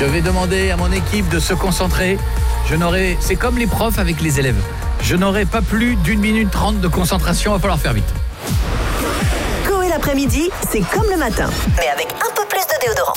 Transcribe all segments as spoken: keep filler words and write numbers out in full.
Je vais demander à mon équipe de se concentrer. Je n'aurai, c'est comme les profs avec les élèves. Je n'aurai pas plus d'une minute trente de concentration, il va falloir faire vite. Coé l'après-midi, c'est comme le matin, mais avec un peu plus de déodorant.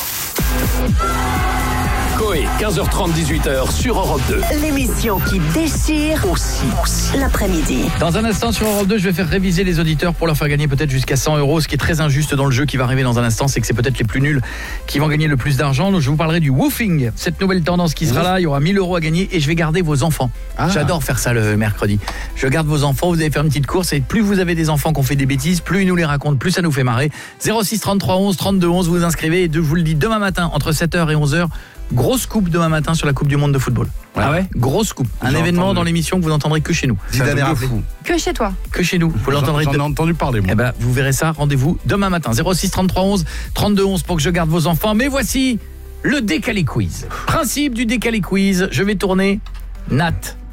Coé, quinze heures trente, dix-huit heures sur Europe deux. L'émission qui déchire aussi, aussi l'après-midi. Dans un instant sur Europe deux, je vais faire réviser les auditeurs pour leur faire gagner peut-être jusqu'à cent euros. Ce qui est très injuste dans le jeu qui va arriver dans un instant, c'est que c'est peut-être les plus nuls qui vont gagner le plus d'argent. Donc je vous parlerai du woofing, cette nouvelle tendance qui sera là. Il y aura mille euros à gagner et je vais garder vos enfants. Ah. J'adore faire ça le mercredi. Je garde vos enfants, vous allez faire une petite course et plus vous avez des enfants qui ont fait des bêtises, plus ils nous les racontent, plus ça nous fait marrer. zéro six trente-trois onze trente-deux onze, vous vous inscrivez et je vous le dis demain matin entre sept heures et onze heures. Grosse coupe demain matin sur la Coupe du Monde de football. Ah ouais ? Grosse coupe. Un J'ai événement entendu. dans l'émission que vous n'entendrez que chez nous. Zidane est rappelé. Que chez toi. Que chez nous. Vous l'entendrez. J'en ai de... entendu parler, moi. Eh ben, vous verrez ça. Rendez-vous demain matin. zéro six trente-trois onze trente-deux onze pour que je garde vos enfants. Mais voici le décalé quiz. Principe du décalé quiz. Je vais tourner Nat.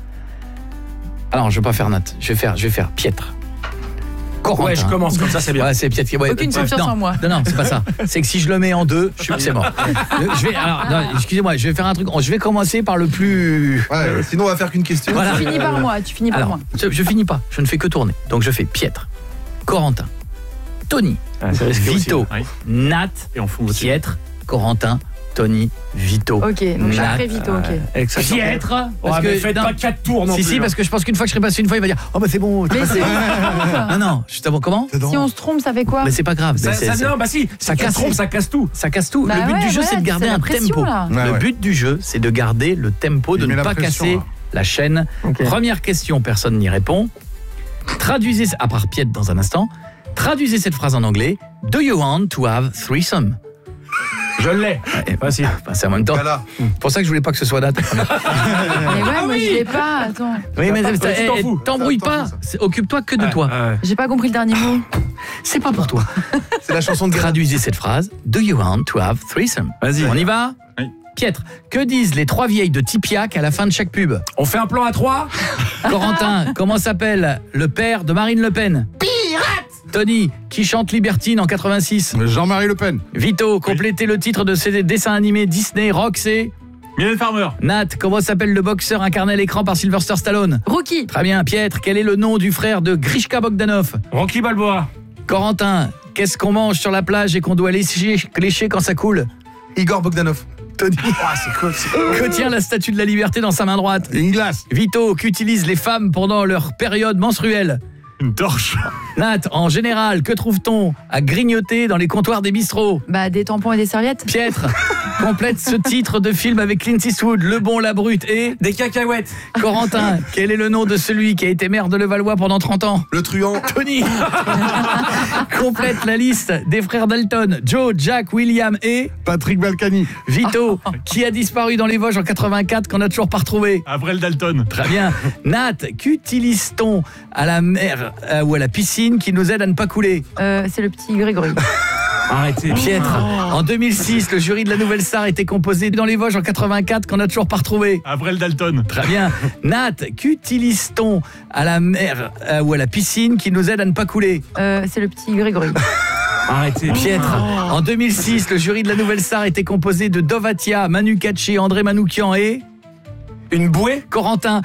Alors, je vais pas faire Nat. Je vais faire, je vais faire Pietre. Corentin. Ouais, je commence comme ça, c'est bien. Ouais, c'est Pietre. Ouais, Aucune ouais, confiance non, en moi. Non, non, c'est pas ça. C'est que si je le mets en deux, je suis c'est mort. Je vais, alors, non, excusez-moi, je vais faire un truc. Je vais commencer par le plus. Ouais, sinon on va faire qu'une question. Voilà. Tu finis par moi, tu finis par Alors, moi. je, je finis pas. Je ne fais que tourner. Donc je fais Pietre, Corentin, Tony, Ah, c'est risqué aussi, Vito, hein. Oui. Nat, Et on fout aussi. Pietre, Corentin, Tony, Vito. Ok, donc j'ai Nat, très vite, ok. Pietre. Parce que faites non. pas quatre tours non Si, plus. si, hein. parce que je pense qu'une fois que je serai passé une fois, il va dire oh bah c'est bon, t'es Mais passé. si on se trompe, Ah non, je t'avoue comment si on se trompe, ça fait quoi? Mais c'est pas grave. Ça, c'est- ça, c'est- non, bah si, ça ça casse- casse ça casse tout. Ça casse tout. Bah le but ouais, du jeu, ouais, c'est de garder c'est la un pression, tempo. là. Ouais, le ouais. but du jeu, c'est de garder le tempo, de Il ne met la pas pression, casser là. la chaîne. Ok. Première question, personne n'y répond. Traduisez, à part Piet dans un instant, traduisez cette phrase en anglais. Do you want to have threesome? Je l'ai. Eh, Facile. bah, c'est en même temps. Voilà. C'est pour ça que je voulais pas que ce soit date. Mais ouais, moi je l'ai pas, attends. Oui, mais pas- eh, tu t'en eh, fous. t'embrouille T'en pas. fous, ça. C'est- Occupe-toi que de toi. Ah, ouais. J'ai pas compris le dernier mot. C'est pas pour toi. C'est la chanson de Gala. Traduisez cette phrase. Do you want to have threesome? Vas-y. On y va? Oui. Pietre, que disent les trois vieilles de Tipiac à la fin de chaque pub? On fait un plan à trois. Corentin, comment s'appelle le père de Marine Le Pen? Pirate! Tony, qui chante Libertine en quatre-vingt-six? Jean-Marie Le Pen. Vito, complétez le titre de ces dessins animés Disney, Rock, c'est... Mylène Farmer. Nat, comment s'appelle le boxeur incarné à l'écran par Sylvester Stallone? Rookie. Très bien. Pietre, quel est le nom du frère de Grishka Bogdanov? Rocky Balboa. Corentin, qu'est-ce qu'on mange sur la plage et qu'on doit lécher, lécher quand ça coule? Igor Bogdanov. Tony, Ah, c'est cool. c'est- que tient la statue de la liberté dans sa main droite? Une glace. Vito, qu'utilisent les femmes pendant leur période menstruelle? Une torche. Nat, en général, que trouve-t-on à grignoter dans les comptoirs des bistrots? Bah des tampons et des serviettes. Pietre, complète ce titre de film avec Clint Eastwood, Le Bon, la Brute et... Des cacahuètes. Corentin, quel est le nom de celui qui a été maire de Levallois pendant trente ans? Le truand. Tony, complète la liste des frères Dalton, Joe, Jack, William et... Patrick Balkany. Vito, qui a disparu dans les Vosges en quatre-vingt-quatre qu'on n'a toujours pas retrouvé? Après le Dalton. Très bien. Nat, qu'utilise-t-on à la mer euh, ou à la piscine qui nous aide à ne pas couler? Euh, c'est le petit Grégory. Arrêtez. Pietre, en deux mille six, le jury de la Nouvelle Star était composé dans les Vosges en quatre-vingt-quatre qu'on n'a toujours pas retrouvé. Après le Dalton. Très bien. Nat, qu'utilise-t-on à la mer euh, ou à la piscine qui nous aide à ne pas couler? Euh, c'est le petit Grégory. Arrêtez. Pietre, en deux mille six, le jury de la Nouvelle Star était composé de Dovatia, Manu Katché, André Manoukian et... Une bouée. Corentin.